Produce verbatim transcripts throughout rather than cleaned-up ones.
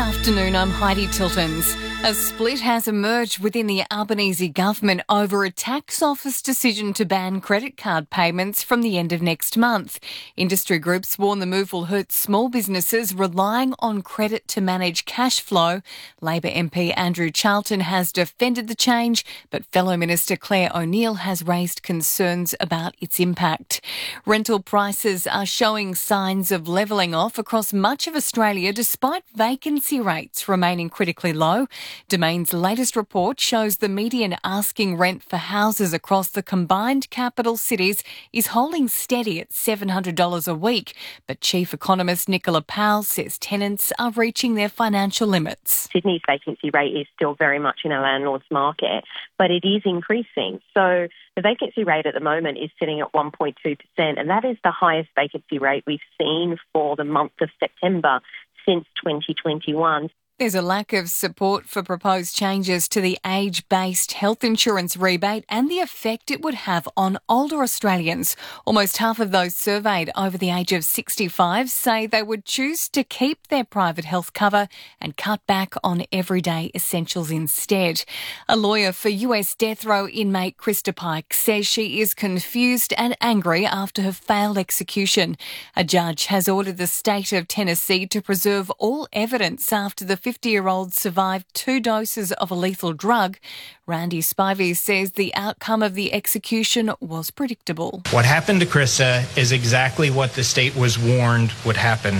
afternoon, I'm Heidi Tiltons. A split has emerged within the Albanese government over a tax office decision to ban credit card payments from the end of next month. Industry groups warn the move will hurt small businesses relying on credit to manage cash flow. Labor M P Andrew Charlton has defended the change, but fellow Minister Claire O'Neill has raised concerns about its impact. Rental prices are showing signs of levelling off across much of Australia despite vacancy rates remaining critically low. Domain's latest report shows the median asking rent for houses across the combined capital cities is holding steady at seven hundred dollars a week, but Chief Economist Nicola Powell says tenants are reaching their financial limits. Sydney's vacancy rate is still very much in a landlord's market, but it is increasing. So the vacancy rate at the moment is sitting at one point two percent, and that is the highest vacancy rate we've seen for the month of September since twenty twenty-one. There's a lack of support for proposed changes to the age-based health insurance rebate and the effect it would have on older Australians. Almost half of those surveyed over the age of sixty-five say they would choose to keep their private health cover and cut back on everyday essentials instead. A lawyer for U S death row inmate Krista Pike says she is confused and angry after her failed execution. A judge has ordered the state of Tennessee to preserve all evidence after the fifty-year-old survived two doses of a lethal drug. Randy Spivey says the outcome of the execution was predictable. What happened to Krista is exactly what the state was warned would happen.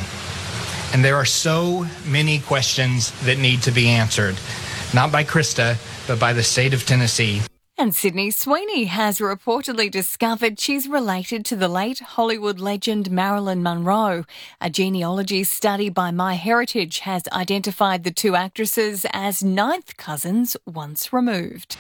And there are so many questions that need to be answered, not by Krista, but by the state of Tennessee. And Sydney Sweeney has reportedly discovered she's related to the late Hollywood legend Marilyn Monroe. A genealogy study by MyHeritage has identified the two actresses as ninth cousins once removed.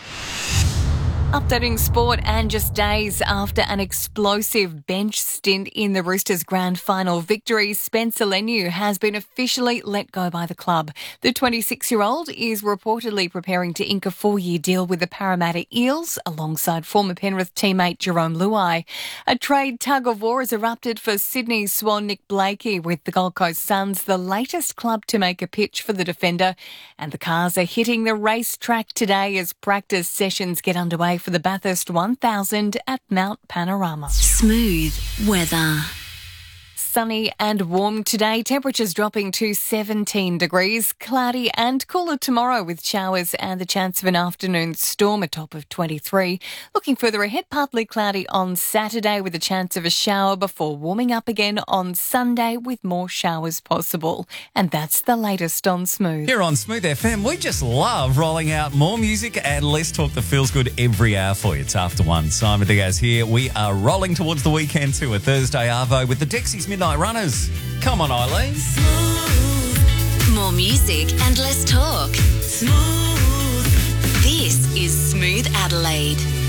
Updating sport, and just days after an explosive bench stint in the Roosters' grand final victory, Spencer Leniu has been officially let go by the club. The twenty-six-year-old is reportedly preparing to ink a four-year deal with the Parramatta Eels alongside former Penrith teammate Jerome Luai. A trade tug-of-war has erupted for Sydney Swan Nick Blakey, with the Gold Coast Suns the latest club to make a pitch for the defender. And the cars are hitting the racetrack today as practice sessions get underway for the Bathurst one thousand at Mount Panorama. Smooth weather. Sunny and warm today, temperatures dropping to seventeen degrees. Cloudy and cooler tomorrow with showers and the chance of an afternoon storm, a top of twenty-three. Looking further ahead, partly cloudy on Saturday with a chance of a shower before warming up again on Sunday with more showers possible. And that's the latest on Smooth. Here on Smooth F M, we just love rolling out more music and less talk that feels good every hour for you. It's after one. Simon Diaz here. We are rolling towards the weekend to a Thursday Arvo with the Dexys Midnight Runners. Come on, Eileen. Smooth. More music and less talk. Smooth. This is Smooth Adelaide.